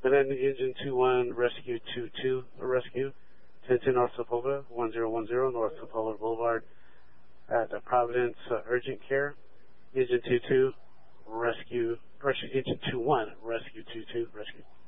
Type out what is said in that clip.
And then Engine 2-1, Rescue 2-2, Rescue, 1010 North Sepulveda, 1010 North Sepulveda Boulevard at Providence Urgent Care. Engine 2-2, Rescue, Engine 2-1, Rescue 2-2, Rescue.